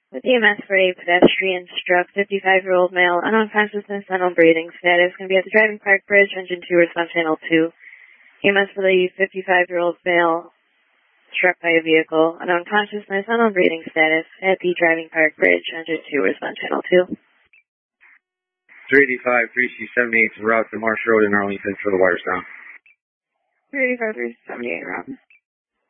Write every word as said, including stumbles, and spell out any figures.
With E M S for a pedestrian struck, fifty-five-year-old male, unknown consciousness, unknown breathing status, going to be at the Driving Park Bridge, engine two, response channel two. E M S for the fifty-five-year-old male struck by a vehicle, unknown consciousness, unknown breathing status, at the Driving Park Bridge, engine two, response channel two. three eighty-five, three C seventy-eight, route to Marsh Road in Arlington for the wires down. three eighty-five, three seventy-eight, route.